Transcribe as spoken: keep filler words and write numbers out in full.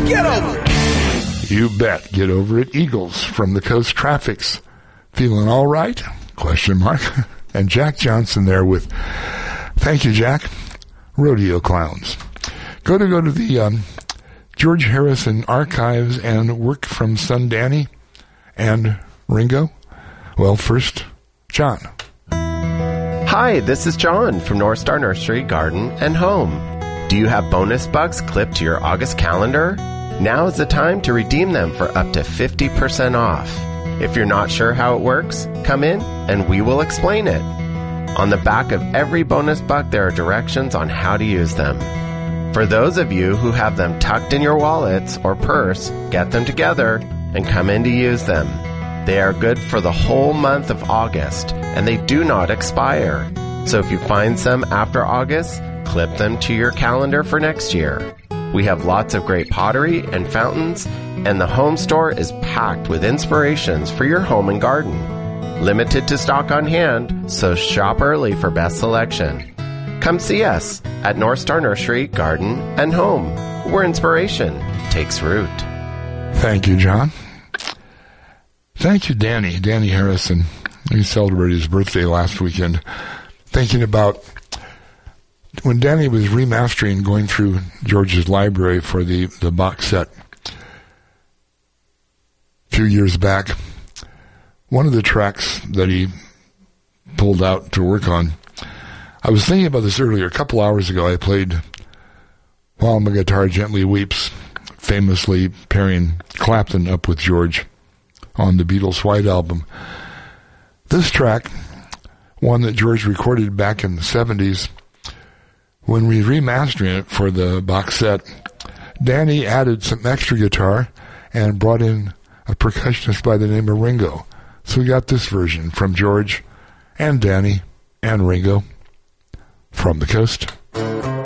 Get over it. You bet. Get over it. Eagles from the Coast Traffics. Feeling all right? Question mark. And Jack Johnson there with, thank you, Jack, Rodeo Clowns. Go to go to the um, George Harrison archives and work from son Danny and Ringo. Well, first, John. Hi, this is John from North Star Nursery, Garden, and Home. Do you have bonus bucks clipped to your August calendar? Now is the time to redeem them for up to fifty percent off. If you're not sure how it works, come in and we will explain it. On the back of every bonus buck, there are directions on how to use them. For those of you who have them tucked in your wallets or purse, get them together and come in to use them. They are good for the whole month of August, and they do not expire. So if you find some after August, clip them to your calendar for next year. We have lots of great pottery and fountains, and the home store is packed with inspirations for your home and garden. Limited to stock on hand, so shop early for best selection. Come see us at North Star Nursery, Garden, and Home, where inspiration takes root. Thank you, John. Thank you, Danny. Danny Harrison. He celebrated his birthday last weekend. Thinking about when Danny was remastering, going through George's library for the, the box set a few years back, one of the tracks that he pulled out to work on, I was thinking about this earlier. A couple hours ago, I played While My Guitar Gently Weeps, famously pairing Clapton up with George on the Beatles' White Album. This track, one that George recorded back in the seventies, when we remastering it for the box set, Danny added some extra guitar and brought in a percussionist by the name of Ringo. So we got this version from George and Danny and Ringo from the Coast.